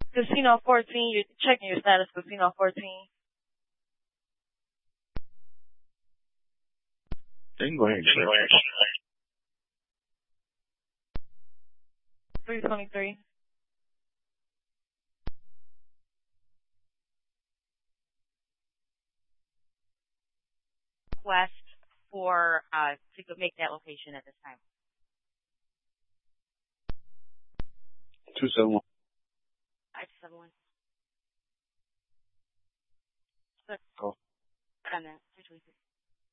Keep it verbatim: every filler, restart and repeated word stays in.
Casino fourteen, you're checking your status, Casino fourteen. They can go ahead and check. three twenty-three. Request for uh to go make that location at this time. two seven one. Five seven one. Go. On that. three twenty-three.